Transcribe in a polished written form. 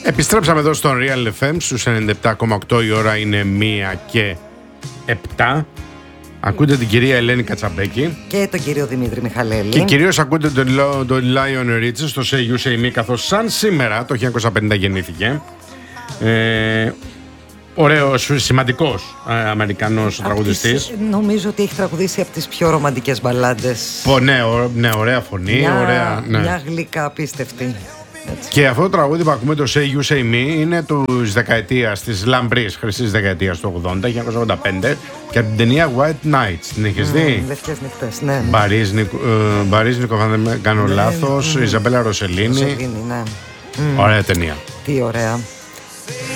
Επιστρέψαμε εδώ στο Real FM στους 97,8. Η ώρα είναι 1:07. Ακούτε την κυρία Ελένη Κατσαμπέκη και τον κύριο Δημήτρη Μιχαλέλη. Και κυρίως ακούτε τον Lionel Richie στο Say You Say Me, καθώς σαν σήμερα το 1950 γεννήθηκε. Ωραίος, σημαντικός Αμερικανός τραγουδιστής. Νομίζω ότι έχει τραγουδήσει από τις πιο ρομαντικές μπαλάντες. Ναι, ωραία φωνή. Μια γλυκά απίστευτη. Έτσι. Και αυτό το τραγούδι που ακούμε, το Say You Say Me, είναι της δεκαετίας, της λαμπρής, χρυσής δεκαετίας του 80, 1985, και από την ταινία White Nights. Την έχεις δει? Λευκές νυχτές, ναι. Μπαρίζνικο, αν δεν κάνω λάθος, Ιζαμπέλα Ροσελίνη. Ναι. Ωραία ταινία. Τι ωραία.